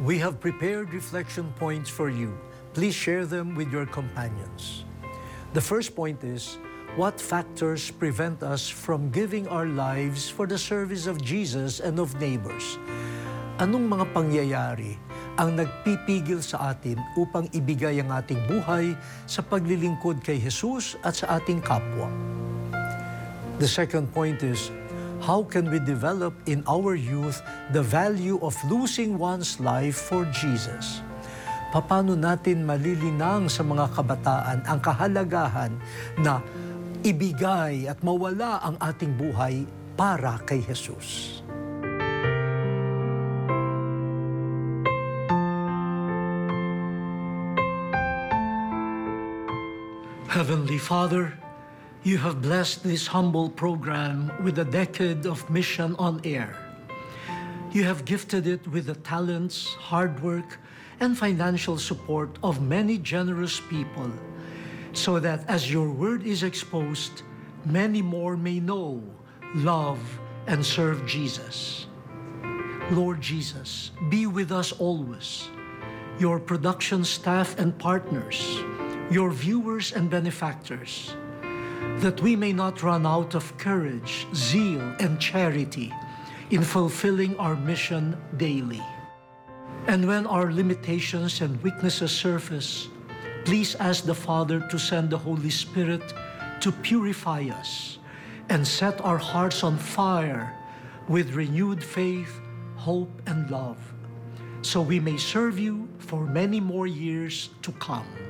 We have prepared reflection points for you. Please share them with your companions. The first point is, what factors prevent us from giving our lives for the service of Jesus and of neighbors? Anong mga pangyayari ang nagpipigil sa atin upang ibigay ang ating buhay sa paglilingkod kay Jesus at sa ating kapwa? The second point is, how can we develop in our youth the value of losing one's life for Jesus? Paano natin malilinang sa mga kabataan ang kahalagahan na ibigay at mawala ang ating buhay para kay Jesus? Heavenly Father, you have blessed this humble program with a decade of mission on air. You have gifted it with the talents, hard work, and financial support of many generous people, so that as your word is exposed, many more may know, love, and serve Jesus. Lord Jesus, be with us always, your production staff and partners, your viewers and benefactors, that we may not run out of courage, zeal, and charity in fulfilling our mission daily. And when our limitations and weaknesses surface, please ask the Father to send the Holy Spirit to purify us and set our hearts on fire with renewed faith, hope, and love, so we may serve you for many more years to come.